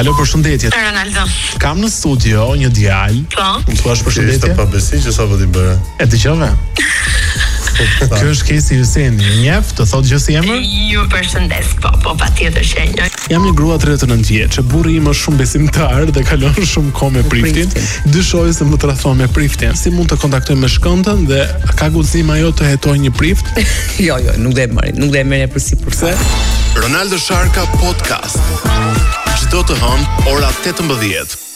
Alo, përshëndetje. Ronaldo. Kam në studio një djalë. Po. Më thuash përshëndetje? Ishte pa besi që sa po ti bëre. E dëgjove? Ky është Kesi Hyseni. Njeh, të thotë gjë si emër? Ju përshëndes, po patjetër që e njeh. Jam një grua 39 vjeçë, burri im është shumë besimtar dhe kalon shumë kohë me Priftin. Dyshoj se më tradhton me Priftin. Si mund të kontaktoj me shkëndën dhe ka guxim ajo të hetojë një Prift? Jo, nuk do e merr për sipërse. Ronaldo Sharka Podcast. Çdo të hënë ora 18.